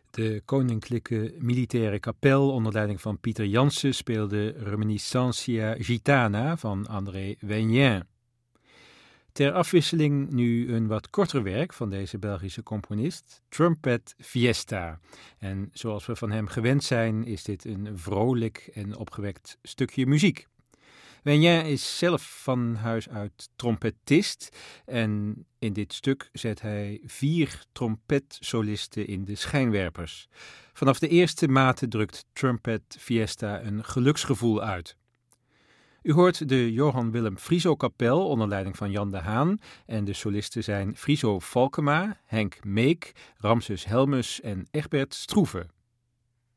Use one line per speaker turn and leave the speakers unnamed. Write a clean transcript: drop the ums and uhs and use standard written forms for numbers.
De Koninklijke Militaire Kapel onder leiding van Pieter Janssen speelde Reminiscentia Gitana van André Weignin. Ter afwisseling nu een wat korter werk van deze Belgische componist, Trumpet Fiesta. En zoals we van hem gewend zijn, is dit een vrolijk en opgewekt stukje muziek. Weignin is zelf van huis uit trompetist en in dit stuk zet hij 4 trompetsolisten in de schijnwerpers. Vanaf de eerste mate drukt Trumpet Fiesta een geluksgevoel uit. U hoort de Johan Willem Frieso Kapel onder leiding van Jan de Haan en de solisten zijn Friso Valkema, Henk Meek, Ramses Helmus en Egbert Stroeve.